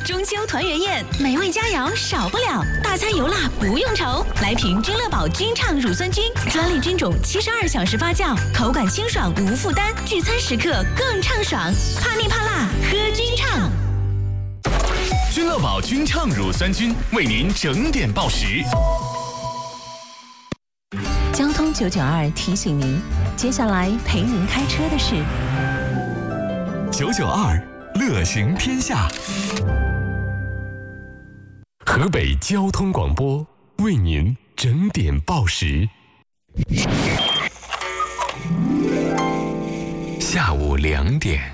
中秋团圆宴，美味佳肴少不了，大餐油辣不用愁。来瓶君乐宝君畅乳酸菌，专利菌种，72小时发酵，口感清爽无负担，聚餐时刻更畅爽。怕腻怕辣，喝君畅。 君乐宝君畅乳酸菌为您整点报时。 交通992提醒您，接下来陪您开车的是 992乐行天下。河北交通广播为您整点报时。下午2点。